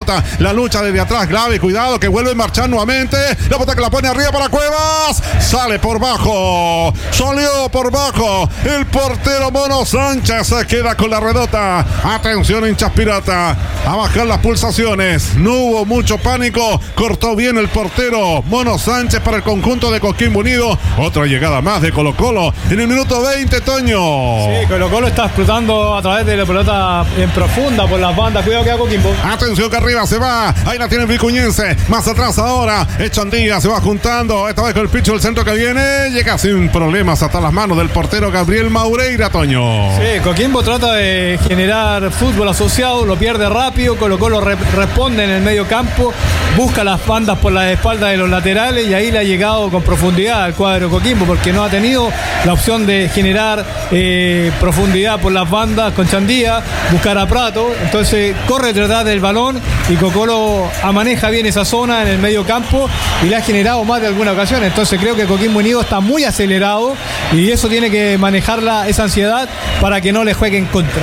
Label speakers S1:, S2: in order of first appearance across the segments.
S1: pelota. La lucha desde atrás, Glavi, cuidado que vuelve a marchar nuevamente. La pelota que la pone arriba para Cuevas. Sale por bajo. Salió por bajo. El portero Mono Sánchez se queda con la redota. Atención, hinchas pirata. A bajar las pulsaciones. No hubo mucho pánico. Cortó bien el portero Mono Sánchez para el conjunto de Coquimbo Unido. Otra llegada más de Colo-Colo en el minuto 20, Toño.
S2: Sí, Colo-Colo está explotando a través de la pelota en profunda por las bandas. Cuidado que hago Coquimbo.
S1: Atención que arriba se va. Ahí la tiene el Vicuñense. Más atrás ahora. Echandía se va juntando. Esta vez con el picho del centro que viene. Llega sin problemas hasta las manos del portero Gabriel Maureira, Toño.
S2: Sí, Coquimbo trata de generar fútbol asociado. Lo pierde rápido. Colo-Colo responde en el medio campo. Busca las bandas por la espalda de los laterales. Y ahí le ha llegado con profundidad al cuadro Coquimbo. Porque no ha tenido la opción de generar profundidad por las bandas con Chandía. Buscar a Prato. Entonces corre detrás del balón. Y Colo-Colo maneja bien esa zona en el medio campo. Y le ha generado más de alguna ocasión. Entonces creo que Coquimbo Unido está muy acelerado. Y eso tiene que manejarla, esa ansiedad, para que no le juegue en contra.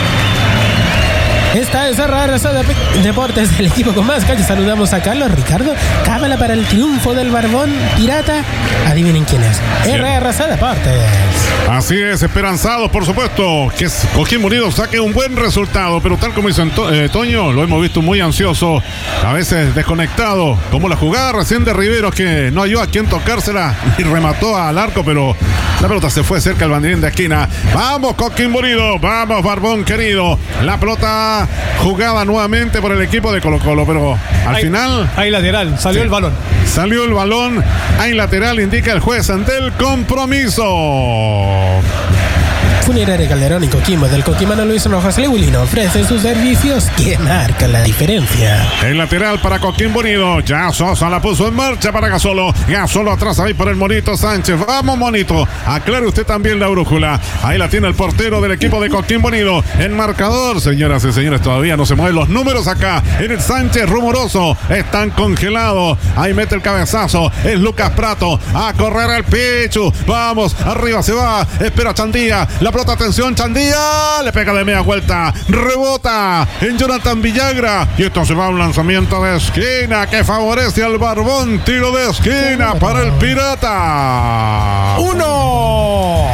S3: Esta es RRC Deportes, el equipo con más calles. Saludamos a Carlos Ricardo. Cábala para el triunfo del Barbón Pirata. Adivinen quién es. Sí. RRC Deportes.
S1: Así es, esperanzados, por supuesto, que Coquimbo Unido saque un buen resultado. Pero tal como hizo Toño, lo hemos visto muy ansioso, a veces desconectado. Como la jugada recién de Riveros, que no halló a quien tocársela y remató al arco, pero la pelota se fue cerca al banderín de esquina. Vamos, Coquimbo Unido. Vamos, Barbón querido. La pelota jugada nuevamente por el equipo de Colo-Colo, pero al final...
S2: Hay lateral, salió el balón.
S1: Salió el balón, hay lateral, indica el juez ante el compromiso.
S3: Funeraria Calderón y Coquimbo del Coquimano Luis Rojas Lewilino ofrece sus servicios que marcan la diferencia.
S1: El lateral para Coquimbo Unido. Ya Sosa la puso en marcha para Gasolo. Gasolo atrás ahí por el Monito Sánchez. Vamos, Monito. Aclare usted también la brújula. Ahí la tiene el portero del equipo de Coquimbo Unido. En marcador, señoras y señores, todavía no se mueven los números acá. En el Sánchez rumoroso. Están congelados. Ahí mete el cabezazo. Es Lucas Prato. A correr el Pichu. Vamos, arriba se va. Espera Chandía. La pelota, atención, Chandía. Le pega de media vuelta. Rebota en Jonathan Villagra. Y esto se va a un lanzamiento de esquina que favorece al Barbón. Tiro de esquina para el Pirata.
S3: 1.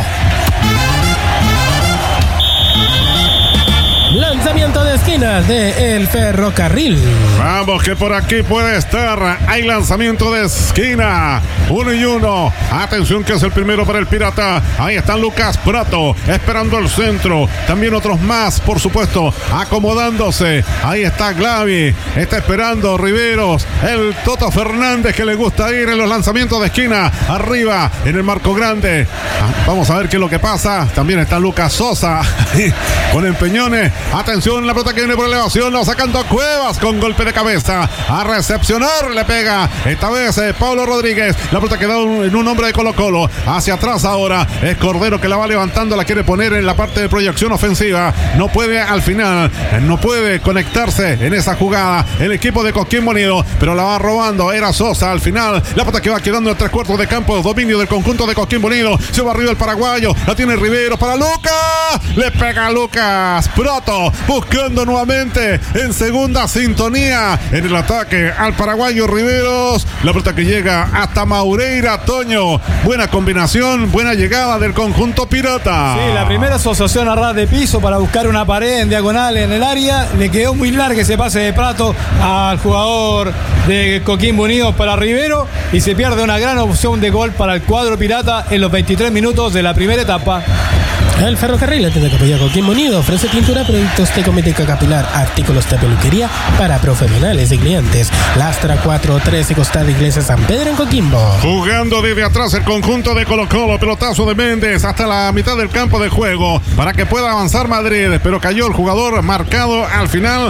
S3: Lanzamiento de esquina de el Ferrocarril.
S1: Vamos que por aquí puede estar. Hay lanzamiento de esquina. 1-1. Atención que es el primero para el Pirata. Ahí está Lucas Prato esperando el centro. También otros más, por supuesto, acomodándose. Ahí está Glavi. Está esperando Riveros. El Toto Fernández, que le gusta ir en los lanzamientos de esquina. Arriba en el marco grande. Vamos a ver qué es lo que pasa. También está Lucas Sosa con empeñones. Atención, la pelota que viene por elevación, lo sacando a Cuevas con golpe de cabeza. A recepcionar, le pega. Esta vez Pablo Rodríguez. La pelota quedó en un hombre de Colo-Colo. Hacia atrás ahora. Es Cordero que la va levantando, la quiere poner en la parte de proyección ofensiva. No puede al final, no puede conectarse en esa jugada el equipo de Coquimbo Unido, pero la va robando. Era Sosa al final. La pelota que va quedando en 3/4 de campo. Dominio del conjunto de Coquimbo Unido. Se va arriba el paraguayo. La tiene Riveros para Lucas. Le pega a Lucas Prato. Buscando nuevamente en segunda sintonía en el ataque al paraguayo Riveros. La pelota que llega hasta Maureira, Toño. Buena combinación, buena llegada del conjunto Pirata.
S2: Sí, la primera asociación a ras de piso para buscar una pared en diagonal en el área. Le quedó muy larga ese pase de Prato al jugador de Coquimbo Unido para Rivero. Y se pierde una gran opción de gol para el cuadro Pirata en los 23 minutos de la primera etapa.
S3: El Ferrocarril atiende Capilla Coquimbo Unido. Ofrece pintura, productos de cosmética capilar, artículos de peluquería para profesionales y clientes. Lastra 413 Costada Iglesia San Pedro en Coquimbo.
S1: Jugando desde atrás el conjunto de Colo-Colo. Pelotazo de Méndez hasta la mitad del campo de juego para que pueda avanzar Madrid. Pero cayó el jugador marcado al final.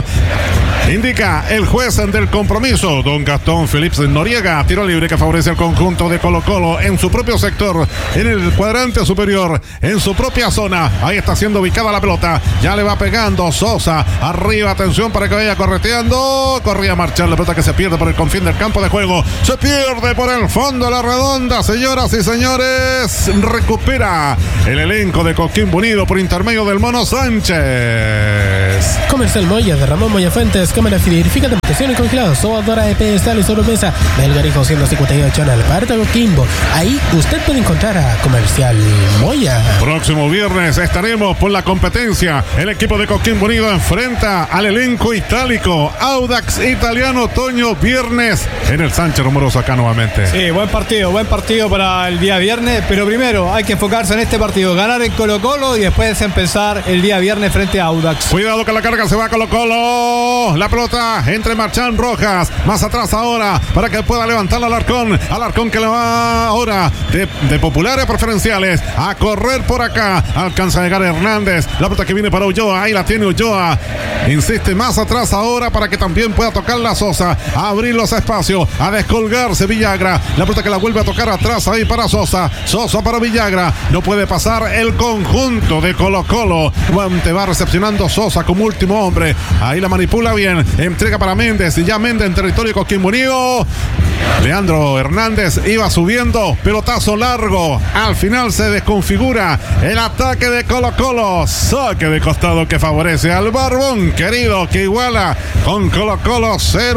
S1: Indica el juez del compromiso, don Gastón Felips Noriega. Tiro libre que favorece al conjunto de Colo-Colo en su propio sector, en el cuadrante superior, en su propia zona. Ahí está siendo ubicada la pelota. Ya le va pegando Sosa. Arriba, atención para que vaya correteando. Corría a marchar la pelota que se pierde por el confín del campo de juego. Se pierde por el fondo de la redonda. Señoras y señores, recupera el elenco de Coquimbo Unido por intermedio del Mono Sánchez.
S3: Comercial Moya de Ramón Moya Fuentes, cámara frigorífica de protección y congelados, sobadora de pedestales sobre mesa, Belgarijo 158 en Alparta, Coquimbo. Ahí usted puede encontrar a Comercial Moya.
S1: Próximo viernes estaremos por la competencia. El equipo de Coquimbo Unido enfrenta al elenco itálico Audax Italiano. Toño, viernes en el Sánchez Romoroso acá nuevamente.
S2: Sí, buen partido para el día viernes, pero primero hay que enfocarse en este partido, ganar en Colo-Colo y después empezar el día viernes frente a Audax.
S1: Cuidado que la carga se va a Colo-Colo. La pelota entre Marchán Rojas. Más atrás ahora para que pueda levantar Alarcón. Alarcón que le va ahora de populares preferenciales a correr por acá. Alcanza a llegar Hernández. La pelota que viene para Ulloa. Ahí la tiene Ulloa. Insiste más atrás ahora para que también pueda tocar la Sosa. A abrir los espacios. A descolgarse Villagra. La pelota que la vuelve a tocar atrás ahí para Sosa. Sosa para Villagra. No puede pasar el conjunto de Colo-Colo. Te va recepcionando Sosa como último hombre. Ahí la manipula bien. Entrega para Méndez. Y ya Méndez en territorio Coquimbo Unido. Leandro Hernández iba subiendo. Pelotazo largo. Al final se desconfigura el ataque de Colo-Colo. Saque de costado que favorece al Barbón querido, que iguala con Colo-Colo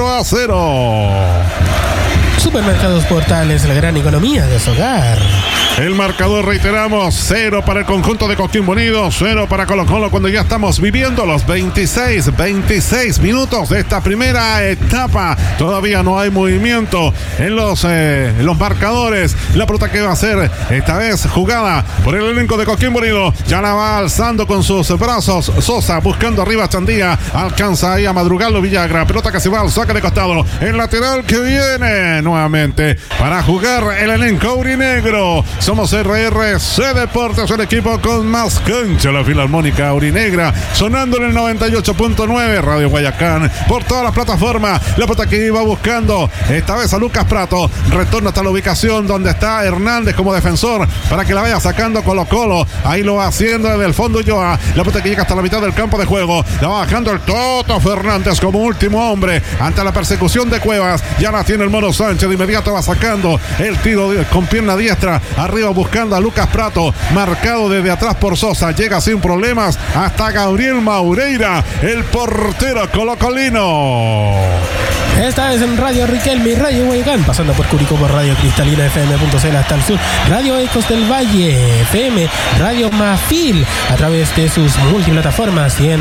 S1: 0-0.
S3: Supermercados Portales, la gran economía de su hogar.
S1: El marcador, reiteramos, 0 para el conjunto de Coquimbo Unido, 0 para Colo-Colo, cuando ya estamos viviendo los 26 minutos de esta primera etapa. Todavía no hay movimiento en los marcadores. La pelota que va a ser esta vez jugada por el elenco de Coquimbo Unido. Ya la va alzando con sus brazos Sosa, buscando arriba a Chandía. Alcanza ahí a madrugarlo Villagra. Pelota que se va al saque de costado. El lateral que viene nuevamente para jugar el elenco aurinegro. Somos RRC Deportes, el equipo con más cancha, la Filarmónica Aurinegra, sonando en el 98.9, Radio Guayacán, por todas las plataformas. La pelota que iba buscando, esta vez a Lucas Prato, retorna hasta la ubicación donde está Hernández como defensor, para que la vaya sacando Colo-Colo. Ahí lo va haciendo desde el fondo Ulloa. La pelota que llega hasta la mitad del campo de juego, la va bajando el Toto Fernández como último hombre, ante la persecución de Cuevas. Ya la tiene el Mono Sánchez, de inmediato va sacando el tiro con pierna diestra, arriba buscando a Lucas Prato, marcado desde atrás por Sosa, llega sin problemas hasta Gabriel Maureira, el portero colocolino.
S3: Esta es en Radio Riquelme y Radio Guayacán, pasando por Curicó por Radio Cristalina FM.cl hasta el sur, Radio Ecos del Valle FM, Radio Mafil a través de sus multiplataformas y en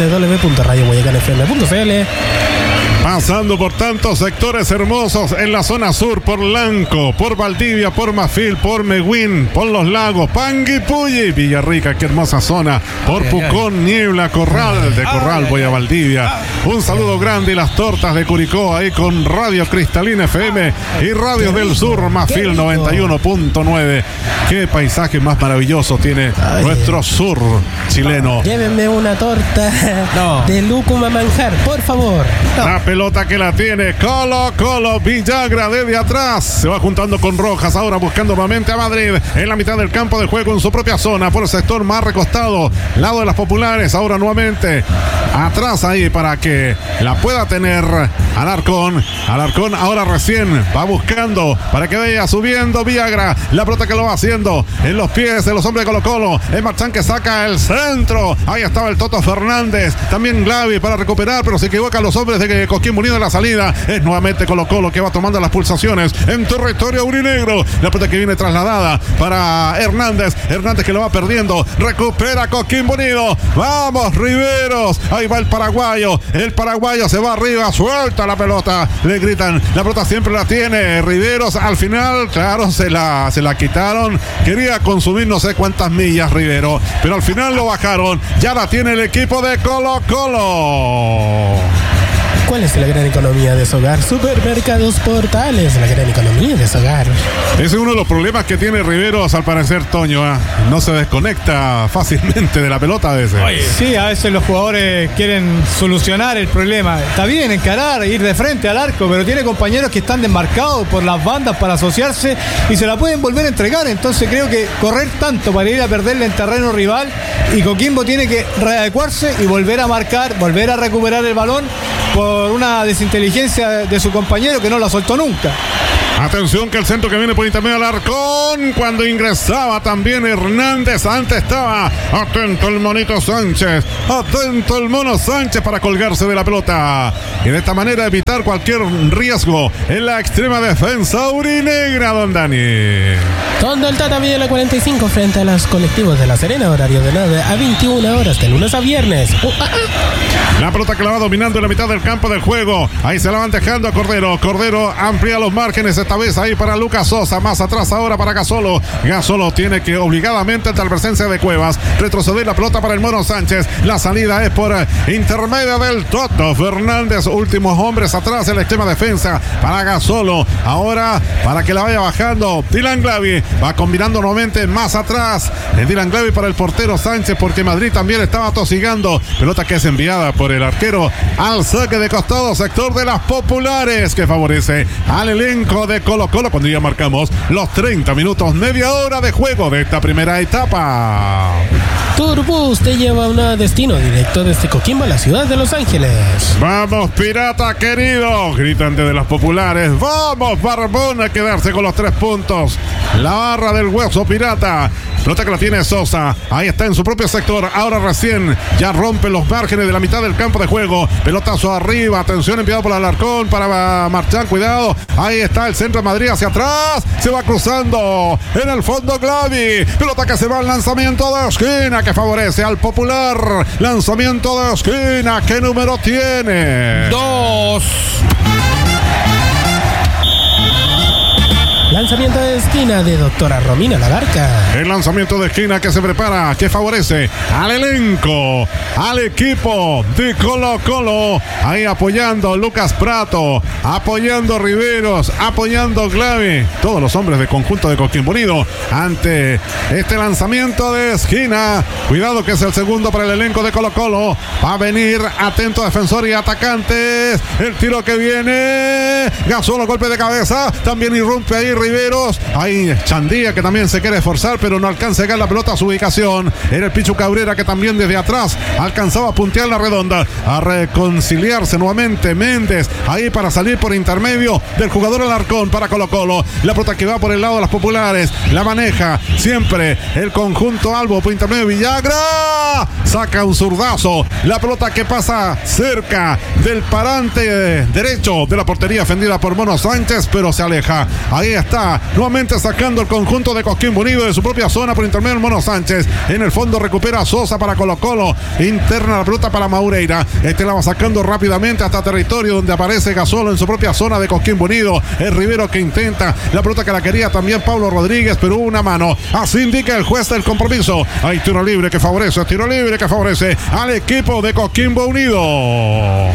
S3: www.radioguayacanfm.cl.
S1: Pasando por tantos sectores hermosos en la zona sur, por Lanco, por Valdivia, por Mafil, por Meguín, por Los Lagos, Panguipulli, Villarrica, qué hermosa zona, por Pucón, Niebla, Corral, de Corral voy a Valdivia. Un saludo grande y las tortas de Curicó ahí con Radio Cristalina FM y Radio del Sur, Mafil 91.9. Qué paisaje más maravilloso tiene nuestro sur chileno.
S3: Llévenme una torta de lúcuma manjar, por favor.
S1: La pelota que la tiene Colo-Colo, Villagra desde atrás, se va juntando con Rojas, ahora buscando nuevamente a Madrid en la mitad del campo de juego en su propia zona, por el sector más recostado, lado de las populares, ahora nuevamente atrás ahí para que la pueda tener Alarcón ahora recién va buscando para que vaya subiendo Villagra, la pelota que lo va haciendo en los pies de los hombres de Colo-Colo, es Marchán que saca el centro, ahí estaba el Toto Fernández, también Glavi para recuperar, pero se equivocan los hombres de Coquimbo Unido en la salida, es nuevamente Colo-Colo que va tomando las pulsaciones en territorio aurinegro, la pelota que viene trasladada para Hernández que lo va perdiendo, recupera Coquimbo Unido, vamos Riveros, ahí va el paraguayo se va arriba, suelta la pelota, le gritan, la pelota siempre la tiene Riveros, al final, claro, se la quitaron, quería consumir no sé cuántas millas Rivero, pero al final lo bajaron, ya la tiene el equipo de Colo-Colo.
S3: ¿Cuál es la gran economía de su hogar? Supermercados Portales, la gran economía de su hogar.
S1: Ese es uno de los problemas que tiene Riveros, al parecer, Toño. No se desconecta fácilmente de la pelota a veces.
S2: Sí, a veces los jugadores quieren solucionar el problema. Está bien encarar, ir de frente al arco, pero tiene compañeros que están desmarcados por las bandas para asociarse y se la pueden volver a entregar. Entonces creo que correr tanto para ir a perderle en terreno rival, y Coquimbo tiene que readecuarse y volver a marcar, volver a recuperar el balón por una desinteligencia de su compañero que no la soltó nunca.
S1: Atención que el centro que viene por intermedio del Alarcón, cuando ingresaba también Hernández, antes estaba atento el monito Sánchez, atento el mono Sánchez para colgarse de la pelota y de esta manera evitar cualquier riesgo en la extrema defensa aurinegra, don Dani.
S3: Donde el Tata mide la 45 frente a los colectivos de La Serena, horario de 9 a 21 horas de lunes a viernes.
S1: La pelota que la va dominando en la mitad del campo del juego, ahí se la van dejando a Cordero, Cordero amplía los márgenes, esta vez ahí para Lucas Sosa, más atrás ahora para Gasolo, Gasolo tiene que obligadamente ante la presencia de Cuevas retroceder la pelota para el mono Sánchez, la salida es por intermedio del Toto Fernández, últimos hombres atrás en la extrema defensa para Gasolo, ahora para que la vaya bajando Dylan Glavi, va combinando nuevamente más atrás Dylan Glavi para el portero Sánchez, porque Madrid también estaba tosigando, pelota que es enviada por el arquero al saque de costado, sector de las populares, que favorece al elenco de Colo Colo cuando ya marcamos los 30 minutos, media hora de juego de esta primera etapa.
S3: Turbus te lleva a un destino directo desde Coquimbo a la ciudad de Los Ángeles.
S1: Vamos, pirata querido, gritan desde las populares. Vamos, Barbón, a quedarse con los 3 puntos. La barra del hueso pirata. Pelota que la tiene Sosa, ahí está en su propio sector, ahora recién ya rompe los márgenes de la mitad del campo de juego, pelotazo arriba, atención enviado por Alarcón para Marchán, cuidado, ahí está el centro de Madrid hacia atrás, se va cruzando en el fondo Glavi, pelota que se va al lanzamiento de esquina que favorece al Popular, lanzamiento de esquina, ¿qué número tiene?
S3: 2. Lanzamiento de esquina de doctora Romina Labarca.
S1: El lanzamiento de esquina que se prepara, que favorece al elenco, al equipo de Colo Colo. Ahí apoyando Lucas Prato, apoyando Riveros, apoyando Glavi. Todos los hombres del conjunto de Coquimbo Unido ante este lanzamiento de esquina. Cuidado que es el segundo para el elenco de Colo Colo. Va a venir atento defensor y atacantes. El tiro que viene. Gasolo, golpe de cabeza. También irrumpe ahí Riveros, ahí Chandía que también se quiere esforzar pero no alcanza a llegar la pelota a su ubicación, era el Pichu Cabrera que también desde atrás alcanzaba a puntear la redonda, a reconciliarse nuevamente Méndez, ahí para salir por intermedio del jugador Alarcón para Colo Colo, la pelota que va por el lado de las populares, la maneja siempre el conjunto Albo por intermedio de Villagra, saca un zurdazo, la pelota que pasa cerca del parante derecho de la portería defendida por Mono Sánchez pero se aleja, ahí está, nuevamente sacando el conjunto de Coquimbo Unido de su propia zona por intermedio del Mono Sánchez. En el fondo recupera a Sosa para Colo Colo. Interna la pelota para Maureira. Este la va sacando rápidamente hasta territorio donde aparece Gasolo en su propia zona de Coquimbo Unido. El Rivero que intenta la pelota que la quería también Pablo Rodríguez, pero hubo una mano. Así indica el juez del compromiso. Hay tiro libre que favorece al equipo de Coquimbo Unido.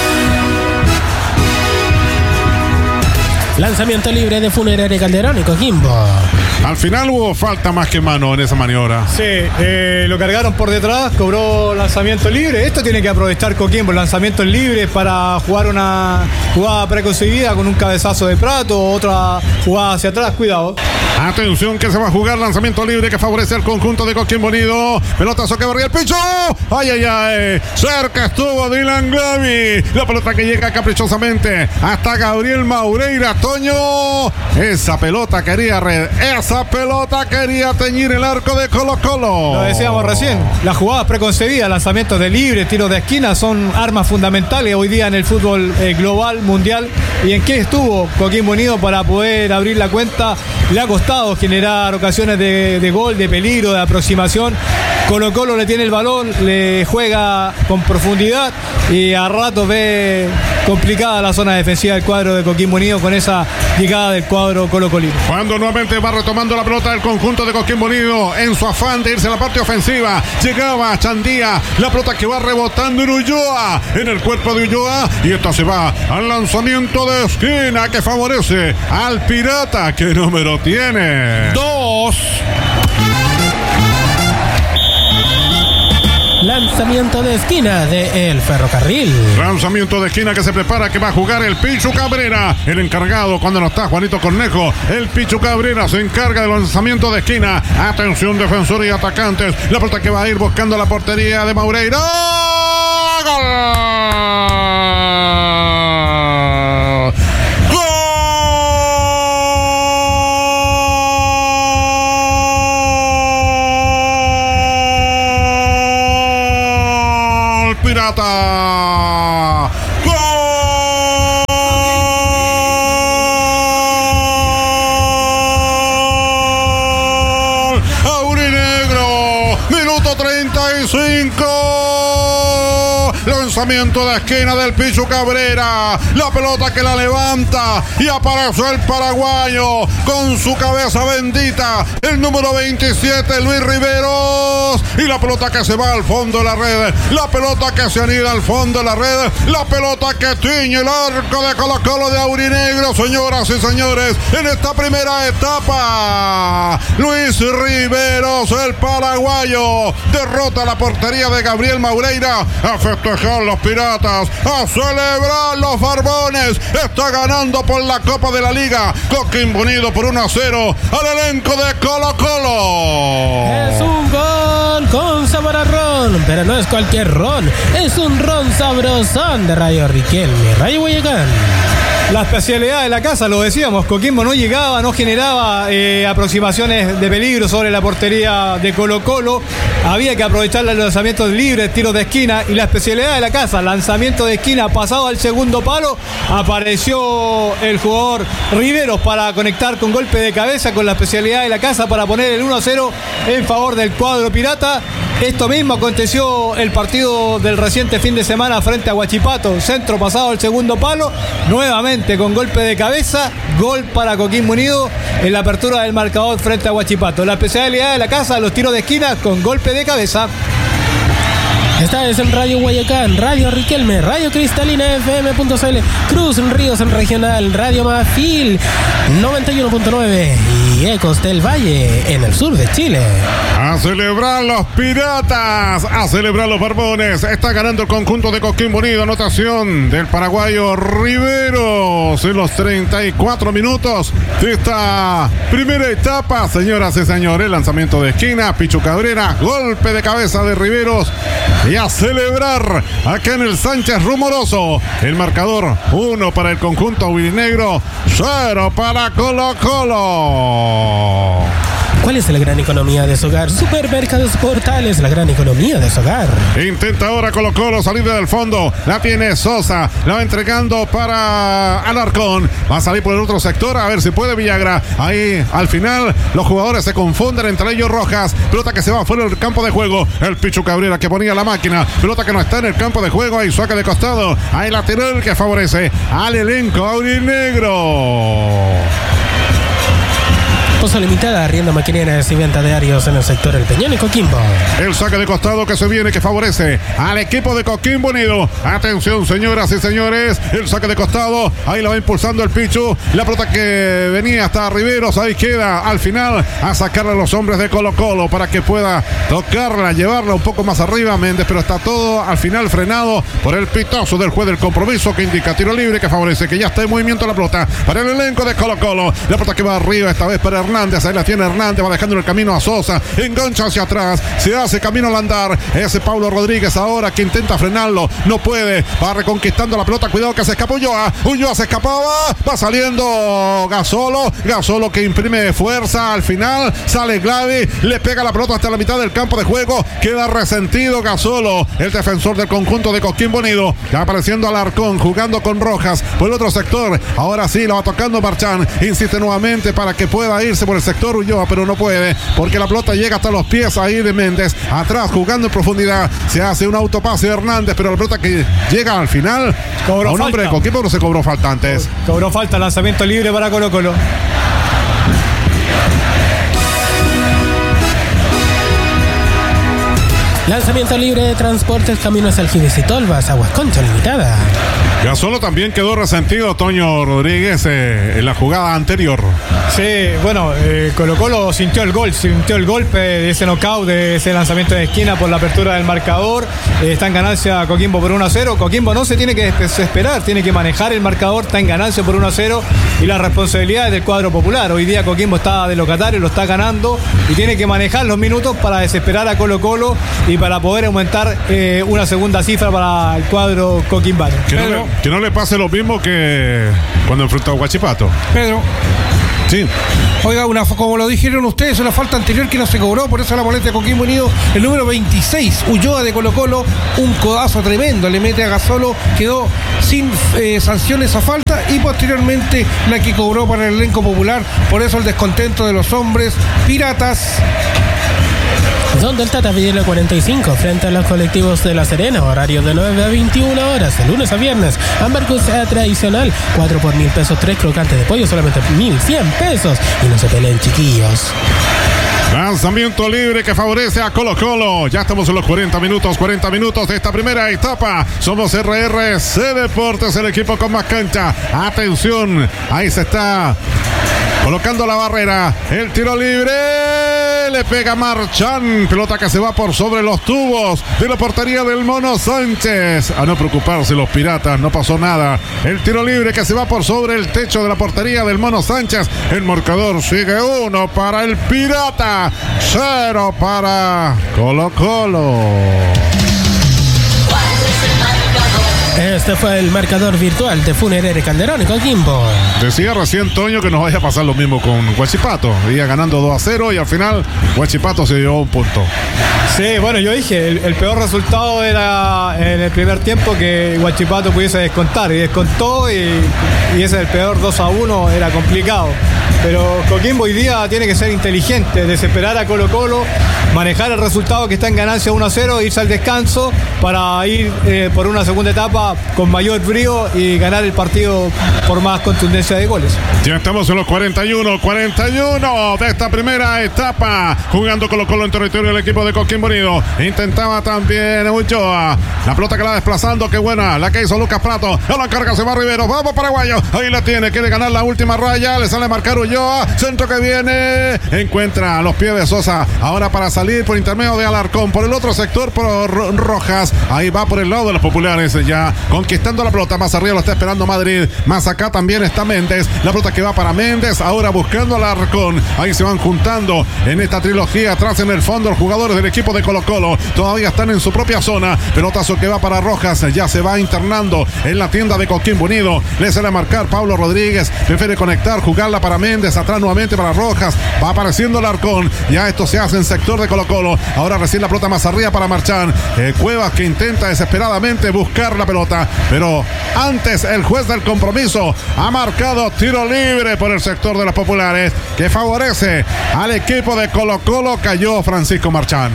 S3: Lanzamiento libre de Funeraria Calderón y Coquimbo.
S1: Al final hubo falta más que mano en esa maniobra.
S2: Sí, lo cargaron por detrás, cobró lanzamiento libre. Esto tiene que aprovechar Coquimbo, lanzamientos libres para jugar una jugada preconcebida con un cabezazo de Prato, otra jugada hacia atrás, cuidado.
S1: Atención que se va a jugar lanzamiento libre que favorece al conjunto de Coquimbo Unido. Pelotazo que barría el picho. Ay, ay, ay. Cerca estuvo Dylan Glavi. La pelota que llega caprichosamente hasta Gabriel Maureira. Toño. Esa pelota quería teñir el arco de Colo Colo.
S2: Lo decíamos recién. Las jugadas preconcebidas, lanzamientos de libre, tiros de esquina son armas fundamentales hoy día en el fútbol global, mundial. ¿Y en qué estuvo Coquimbo Unido para poder abrir la cuenta? Le ha costado generar ocasiones de gol, de peligro, de aproximación Colo-Colo le tiene el balón, le juega con profundidad y a rato ve complicada la zona defensiva del cuadro de Coquimbo Unido con esa llegada del cuadro colocolino.
S1: Cuando nuevamente va retomando la pelota del conjunto de Coquimbo Unido en su afán de irse a la parte ofensiva, llegaba Chandía, la pelota que va rebotando en Ulloa, en el cuerpo de Ulloa, y esta se va al lanzamiento de esquina que favorece al Pirata. ¿Qué número tiene?
S3: 2. Lanzamiento de esquina de El Ferrocarril.
S1: Lanzamiento de esquina que se prepara, que va a jugar el Pichu Cabrera. El encargado cuando no está Juanito Cornejo. El Pichu Cabrera se encarga del lanzamiento de esquina. Atención, defensores y atacantes. La pelota que va a ir buscando la portería de Maureira. ¡Gol! Pirata. ¡Gol! Aurinegro. Minuto 35. Lanzamiento de esquina del Pichu Cabrera. La pelota que la levanta y apareció el paraguayo con su cabeza bendita. El número 27, Luis Riveros. Y la pelota que se va al fondo de la red. La pelota que se anida al fondo de la red. La pelota que tiñe el arco de Colo-Colo de Aurinegro, señoras y señores. En esta primera etapa, Luis Riveros, el paraguayo, derrota la portería de Gabriel Maureira. A festejar los Piratas, a celebrar los Barbones. Está ganando por la Copa de la Liga. Coquimbo Unido por 1-0 al elenco de Colo-Colo.
S3: Es un gol con sabor a ron, pero no es cualquier ron, es un ron sabrosón de Radio Riquelme, Radio Guayacán.
S2: La especialidad de la casa, lo decíamos, Coquimbo no llegaba, no generaba aproximaciones de peligro sobre la portería de Colo-Colo. Había que aprovechar los lanzamientos libres, tiros de esquina, y la especialidad de la casa, lanzamiento de esquina pasado al segundo palo, apareció el jugador Riveros para conectar con golpe de cabeza con la especialidad de la casa para poner el 1-0 en favor del cuadro pirata. Esto mismo aconteció el partido del reciente fin de semana frente a Huachipato, centro pasado al segundo palo, nuevamente con golpe de cabeza, gol para Coquimbo Unido en la apertura del marcador frente a Huachipato. La especialidad de la casa, los tiros de esquina con golpe de cabeza.
S3: Esta es en Radio Guayacán, Radio Riquelme, Radio Cristalina FM.cl, Cruz Ríos en Regional, Radio Mafil 91.9 y Ecos del Valle en el sur de Chile.
S1: A celebrar los Piratas, a celebrar los Barbones. Está ganando el conjunto de Coquimbo Unido. Anotación del paraguayo Riveros en los 34 minutos de esta primera etapa. Señoras y señores, lanzamiento de esquina, Pichu Cabrera, golpe de cabeza de Riveros. Y a celebrar acá en el Sánchez Rumoroso. El marcador 1 para el conjunto aurinegro, 0 para Colo-Colo.
S3: ¿Cuál es la gran economía de su hogar? Supermercados Portales, la gran economía de su hogar.
S1: Intenta ahora Colo-Colo salir del fondo. La tiene Sosa. La va entregando para Alarcón. Va a salir por el otro sector. A ver si puede Villagra. Ahí al final los jugadores se confunden, entre ellos Rojas. Pelota que se va fuera del campo de juego. El Pichu Cabrera que ponía la máquina. Pelota que no está en el campo de juego. Ahí saca de costado. Ahí lateral que favorece al elenco aurinegro.
S3: Cosa limitada, arriendo maquineras y venta de arios en el sector El Peñón y Coquimbo.
S1: El saque de costado que se viene, que favorece al equipo de Coquimbo Unido. Atención, señoras y señores, el saque de costado, ahí la va impulsando el Pichu. La pelota que venía hasta Riveros, ahí queda al final a sacarle a los hombres de Colo-Colo para que pueda tocarla, llevarla un poco más arriba Méndez, pero está todo al final frenado por el pitazo del juez del compromiso que indica tiro libre, que favorece que ya está en movimiento la pelota para el elenco de Colo-Colo. La pelota que va arriba esta vez para Hernández, ahí la tiene Hernández, va dejando el camino a Sosa, engancha hacia atrás, se hace camino al andar, ese Pablo Rodríguez ahora que intenta frenarlo, no puede, va reconquistando la pelota, cuidado que se escapó Ulloa se escapaba, va saliendo Gasolo que imprime fuerza, al final sale Glavi, le pega la pelota hasta la mitad del campo de juego, queda resentido Gasolo, el defensor del conjunto de Coquimbo Unido, ya apareciendo Alarcón, jugando con Rojas, por el otro sector, ahora sí, la va tocando Marchán, insiste nuevamente para que pueda irse aparece por el sector Ulloa, pero no puede, porque la pelota llega hasta los pies ahí de Méndez. Atrás, jugando en profundidad, se hace un autopase de Hernández, pero la pelota que llega al final, a un hombre de Coquimbo no se cobró falta antes.
S2: Cobró falta, lanzamiento libre para Colo-Colo.
S3: Lanzamiento libre de Transportes Caminos Aljides y Tolvas, Aguas Concha Limitada.
S1: Gasolo también quedó resentido, Toño Rodríguez, en la jugada anterior.
S2: Sí, bueno, Colo-Colo sintió el golpe de ese knockout, de ese lanzamiento de esquina por la apertura del marcador. Está en ganancia Coquimbo por 1-0. Coquimbo no se tiene que desesperar, tiene que manejar el marcador, está en ganancia por 1-0 y la responsabilidad es del cuadro popular. Hoy día Coquimbo está de locatario, lo está ganando y tiene que manejar los minutos para desesperar a Colo-Colo y para poder aumentar una segunda cifra para el cuadro coquimbano.
S1: Que no le pase lo mismo que cuando enfrentó a Huachipato.
S4: Pedro.
S1: Sí.
S4: Oiga, como lo dijeron ustedes, una falta anterior que no se cobró, por eso la molestia de Coquimbo Unido. El número 26, Ulloa de Colo-Colo, un codazo tremendo, le mete a Gasolo, quedó sin sanción esa falta y posteriormente la que cobró para el elenco popular, por eso el descontento de los hombres piratas.
S3: Donde el Tata Videla 45 frente a los colectivos de La Serena, horario de 9 a 21 horas, de lunes a viernes. Hamburgues tradicional, 4 por 1.000 pesos, 3 crocantes de pollo, solamente 1.100 pesos. Y no se peleen, chiquillos.
S1: Lanzamiento libre que favorece a Colo-Colo. Ya estamos en los 40 minutos de esta primera etapa. Somos RRC Deportes, el equipo con más cancha. Atención, ahí se está colocando la barrera. El tiro libre. Le pega Marchán, pelota que se va por sobre los tubos de la portería del Mono Sánchez. A no preocuparse los piratas, no pasó nada. El tiro libre que se va por sobre el techo de la portería del Mono Sánchez. El marcador sigue 1 para el Pirata, 0 para Colo-Colo.
S3: Este fue el marcador virtual de Funerere Calderón y Coquimbo.
S1: Decía recién Toño que nos vaya a pasar lo mismo con Huachipato. Iba ganando 2-0 y al final Huachipato se llevó un punto.
S2: Sí, bueno, yo dije, el peor resultado era en el primer tiempo que Huachipato pudiese descontar. Y descontó y ese es el peor 2-1, era complicado. Pero Coquimbo hoy día tiene que ser inteligente, desesperar a Colo-Colo, manejar el resultado que está en ganancia 1-0, irse al descanso para ir por una segunda etapa con mayor brío y ganar el partido por más contundencia de goles.
S1: Ya estamos en los 41 de esta primera etapa, jugando Colo-Colo en territorio del equipo de Coquimbo Unido. Intentaba también Ulloa, la pelota que la desplazando, qué buena, la que hizo Lucas Prato, a la carga se va Rivero, vamos paraguayo, ahí la tiene, quiere ganar la última raya, le sale a marcar Ulloa, centro que viene, encuentra a los pies de Sosa, ahora para salir por intermedio de Alarcón, por el otro sector por Rojas, ahí va por el lado de los populares, ya conquistando la pelota, más arriba lo está esperando Madrid, más acá también está Méndez, la pelota que va para Méndez, ahora buscando a Alarcón, ahí se van juntando en esta trilogía, atrás en el fondo los jugadores del equipo de Colo-Colo, todavía están en su propia zona, pelotazo que va para Rojas, ya se va internando en la tienda de Coquimbo Unido, le sale a marcar Pablo Rodríguez, prefiere conectar, jugarla para Méndez, atrás nuevamente para Rojas, va apareciendo Alarcón, ya esto se hace en sector de Colo-Colo, ahora recién la pelota más arriba para Marchán, Cuevas que intenta desesperadamente buscar la pelota, pero antes el juez del compromiso ha marcado tiro libre por el sector de los populares que favorece al equipo de Colo-Colo, cayó Francisco Marchán.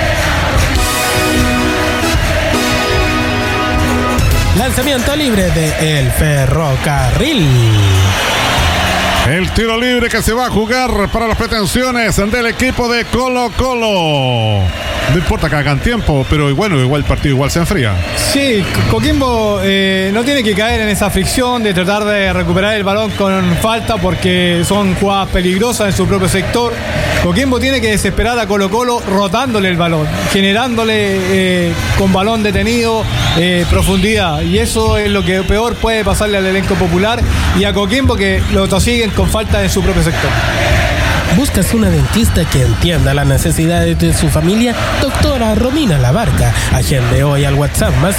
S3: Lanzamiento libre de El Ferrocarril.
S1: El tiro libre que se va a jugar para las pretensiones del equipo de Colo-Colo. No importa que hagan tiempo, pero bueno, igual el partido igual se enfría.
S2: Sí, Coquimbo no tiene que caer en esa fricción de tratar de recuperar el balón con falta porque son jugadas peligrosas en su propio sector. Coquimbo tiene que desesperar a Colo-Colo rotándole el balón, generándole con balón detenido profundidad. Y eso es lo que peor puede pasarle al elenco popular y a Coquimbo que lo tosiguen con falta en su propio sector.
S3: ¿Buscas una dentista que entienda las necesidades de su familia? Doctora Romina Labarca. Agende hoy al WhatsApp más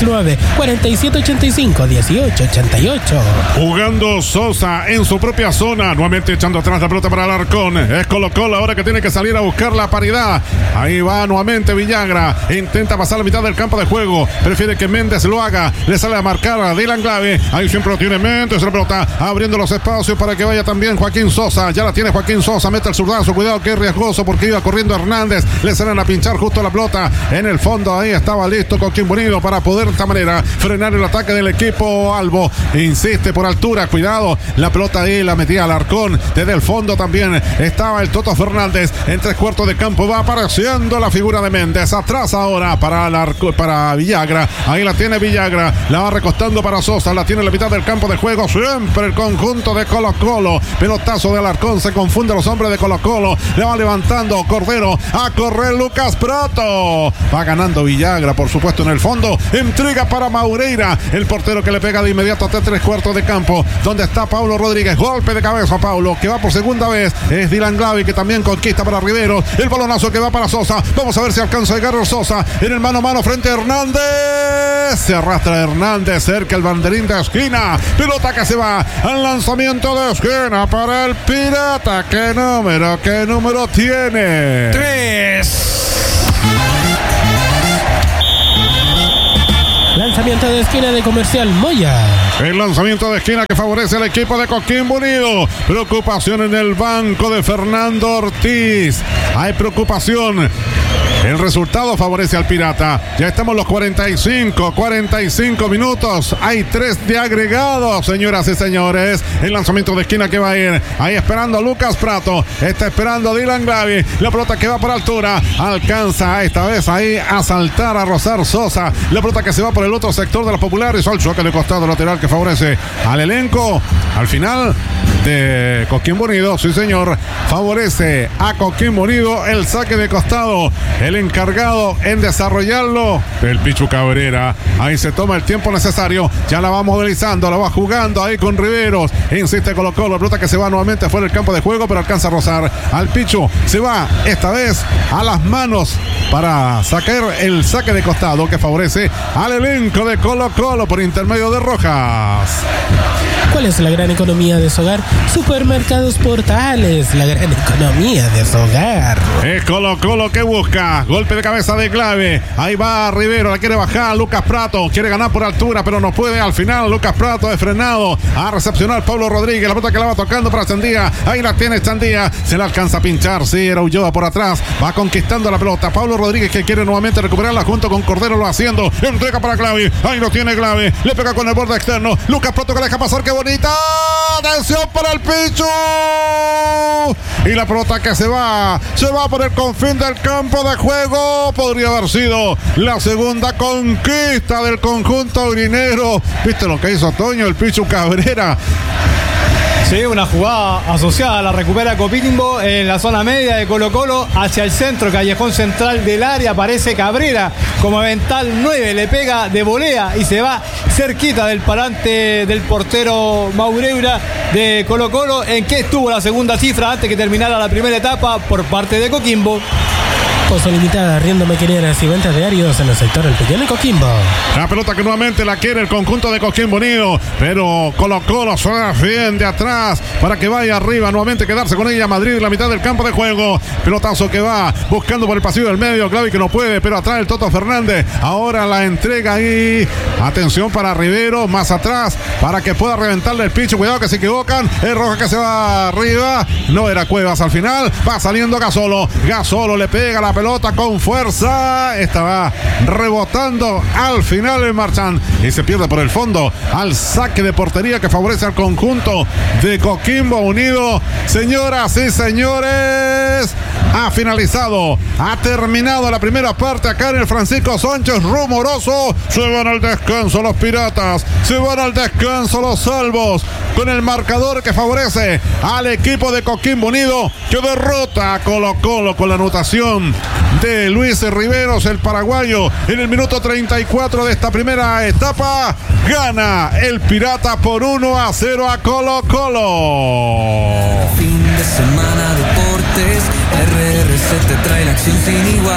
S3: 569-4785-1888.
S1: Jugando Sosa en su propia zona, nuevamente echando atrás la pelota para Alarcón. Es Colo-Colo ahora que tiene que salir a buscar la paridad. Ahí va nuevamente Villagra, intenta pasar la mitad del campo de juego, prefiere que Méndez lo haga, le sale a marcar a Dylan Glave. Ahí siempre lo tiene Méndez, la pelota abriendo los espacios para que vaya también Joaquín Sosa. Ya la tiene Joaquín Sosa, mete el zurdazo, cuidado que es riesgoso porque iba corriendo Hernández, le salen a pinchar justo la pelota en el fondo. Ahí estaba listo Coquimbo Unido para poder de esta manera frenar el ataque del equipo albo. Insiste por altura, cuidado, la pelota ahí la metía Alarcón, desde el fondo también estaba el Toto Fernández, en 3/4 de campo va apareciendo la figura de Méndez, atrás ahora para Villagra, ahí la tiene Villagra, la va recostando para Sosa, la tiene en la mitad del campo de juego, siempre el conjunto de Colo-Colo, pelotazo de Alarcón, se confunde los hombres de Colo-Colo, le va levantando Cordero, a correr Lucas Prato, va ganando Villagra, por supuesto en el fondo, intriga para Maureira, el portero que le pega de inmediato hasta 3/4 de campo, donde está Paulo Rodríguez, golpe de cabeza Paulo, que va por segunda vez, es Dylan Glave que también conquista para Rivero, el balonazo que va para Sosa, vamos a ver si alcanza a llegar Sosa, en el mano a mano frente a Hernández, se arrastra Hernández, cerca el banderín de esquina, pelota que se va al lanzamiento de esquina para el Pirata, ¿qué número tiene?
S4: 3.
S3: Lanzamiento de esquina de Comercial Moya.
S1: El lanzamiento de esquina que favorece al equipo de Coquimbo Unido. Preocupación en el banco de Fernando Ortiz. Hay preocupación. El resultado favorece al Pirata. Ya estamos los 45 minutos. Hay 3 de agregado, señoras y señores. El lanzamiento de esquina que va a ir. Ahí esperando a Lucas Prato. Está esperando a Dylan Glave. La pelota que va por altura. Alcanza esta vez ahí a saltar, a rozar Sosa. La pelota que se va por el otro sector de los populares. Al choque de costado lateral que favorece al elenco. Al final de Coquimbo Unido, sí señor, favorece a Coquimbo Unido el saque de costado. El encargado en desarrollarlo, el Pichu Cabrera. Ahí se toma el tiempo necesario, ya la va modelizando, la va jugando ahí con Riveros. Insiste Colo-Colo, la pelota que se va nuevamente fuera del campo de juego, pero alcanza a rozar al Pichu. Se va esta vez a las manos para sacar el saque de costado que favorece al elenco de Colo-Colo por intermedio de Rojas.
S3: ¿Cuál es la gran economía de su hogar? Supermercados Portales, la gran economía de su hogar.
S1: Es Colo-Colo que busca. Golpe de cabeza de Glave. Ahí va Rivero, la quiere bajar. Lucas Prato quiere ganar por altura, pero no puede. Al final, Lucas Prato es frenado. A recepcionar Pablo Rodríguez. La pelota que la va tocando para Chandía. Ahí la tiene Chandía. Se la alcanza a pinchar. Sí, era Ulloa por atrás. Va conquistando la pelota. Pablo Rodríguez que quiere nuevamente recuperarla junto con Cordero. Lo haciendo. Entrega para Glave. Ahí lo tiene Glave. Le pega con el borde externo. Lucas Prato que la deja pasar. ¡Qué bonita! Atención para el Pichu. Y la pelota que se va por el confín del campo de juego. Podría haber sido la segunda conquista del conjunto urinero. ¿Viste lo que hizo Toño, el Pichu Cabrera?
S2: Sí, una jugada asociada, la recupera Coquimbo en la zona media de Colo-Colo hacia el centro, callejón central del área, aparece Cabrera como avental 9, le pega de volea y se va cerquita del parante del portero Maureira de Colo-Colo. ¿En qué estuvo la segunda cifra antes que terminara la primera etapa por parte de Coquimbo?
S3: Cosa limitada, arriendo maquineras y ventas diarios en el sector del Peñón y Coquimbo.
S1: La pelota que nuevamente la quiere el conjunto de Coquimbo Unido, pero Colo-Colo se defiende atrás para que vaya arriba, nuevamente quedarse con ella Madrid en la mitad del campo de juego. Pelotazo que va buscando por el pasillo del medio, Clavi que no puede, pero atrás el Toto Fernández. Ahora la entrega ahí. Atención para Rivero, más atrás, para que pueda reventarle el Pichu. Cuidado que se equivocan. Es Roja que se va arriba. No era Cuevas al final. Va saliendo Gasolo. Gasolo le pega la pelota con fuerza. Esta va rebotando al final el Marchand y se pierde por el fondo al saque de portería que favorece al conjunto de Coquimbo Unido. Señoras y señores, ha finalizado, ha terminado la primera parte acá en el Francisco Sánchez Rumoroso. Se van al descanso los Piratas, se van al descanso los Salvos, con el marcador que favorece al equipo de Coquimbo Unido, que derrota a Colo-Colo con la anotación de Luis Riveros, el paraguayo, en el minuto 34 de esta primera etapa. Gana el Pirata por 1-0 a Colo-Colo.
S5: Fin de semana de martes. RRC te trae la acción sin igual.